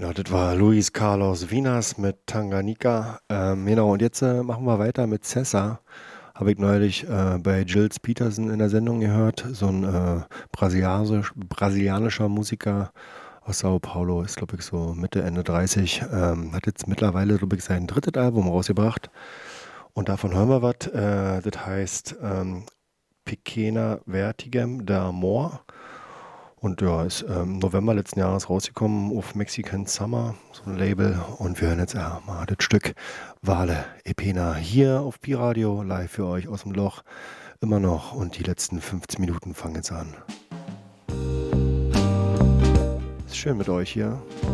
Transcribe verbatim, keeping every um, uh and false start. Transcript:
Ja, das war Luis Carlos Vinas mit Tanganyika. Ähm, genau, und jetzt äh, machen wir weiter mit Cessa. Habe ich neulich äh, bei Gilles Peterson in der Sendung gehört. So ein äh, brasilianisch, brasilianischer Musiker aus Sao Paulo. Ist, glaube ich, so Mitte, Ende dreißig. Ähm, hat jetzt mittlerweile, glaube ich, sein drittes Album rausgebracht. Und davon hören wir was. Äh, das heißt ähm, Pequena Vertigem d'Amor. Und ja, ist ähm, November letzten Jahres rausgekommen auf Mexican Summer, so ein Label. Und wir hören jetzt ja mal das Stück Wale Epena hier auf Pi-Radio, live für euch aus dem Loch. Immer noch. Und die letzten fünfzehn Minuten fangen jetzt an. Ist schön mit euch hier.